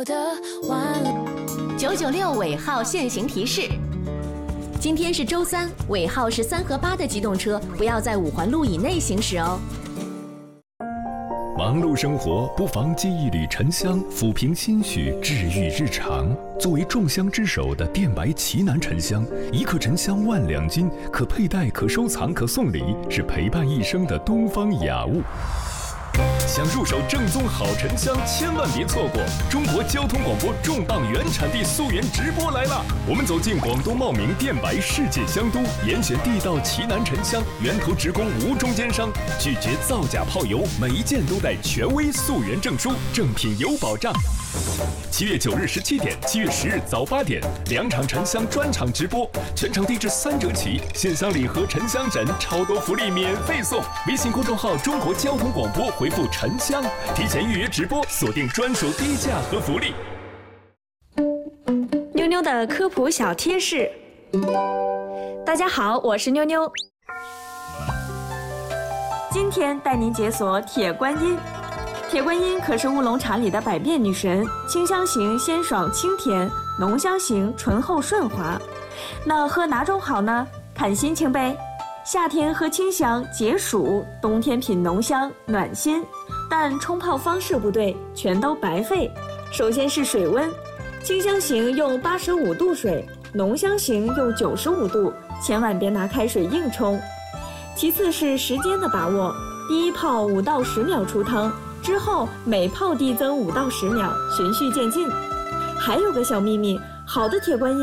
的晚了。 996尾号限行提示：今天是周三，尾号是3和8的机动车不要在5环路以内行驶哦。 忙碌生活，不妨寄一缕沉香，抚平心绪，治愈日常。作为众香之首的电白奇楠沉香，1克沉香万两金，可佩戴、可收藏、可送礼，是陪伴一生的东方雅物。想入手正宗好沉香，千万别错过！中国交通广播重磅原产地溯源直播来了！我们走进广东茂名电白世界香都，严选地道奇楠沉香，源头直供无中间商，拒绝造假泡油，每一件都带权威溯源证书，正品有保障。7月9日17点，7月10日早8点，2场沉香专场直播，全场地至3折起，线香礼盒、沉香枕，超多福利免费送！微信公众号中国交通广播回复沉香，提前预约直播，锁定专属低价和福利。 妞妞的科普小贴士。大家好，我是妞妞。今天带您解锁铁观音。铁观音可是乌龙茶里的百变女神，清香型鲜爽清甜，浓香型醇厚顺滑。那喝哪种好呢？看心情呗。夏天喝清香解暑，冬天品浓香暖心。但冲泡方式不对，全都白费。首先是水温，清香型用85度水，浓香型用95度，千万别拿开水硬冲。其次是时间的把握，第一泡5到10秒出汤，之后每泡递增5到10秒，循序渐进。还有个小秘密，好的铁观音